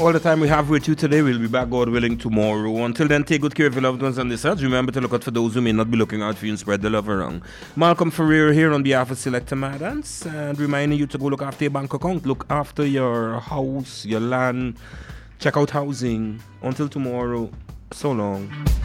all the time we have with you today. We'll be back, God willing, tomorrow. Until then, take good care of your loved ones on this earth. Remember to look out for those who may not be looking out for you and spread the love around. Malcolm Ferreira here on behalf of Selector Madance, and reminding you to go look after your bank account, look after your house, your land, check out housing. Until tomorrow, so long.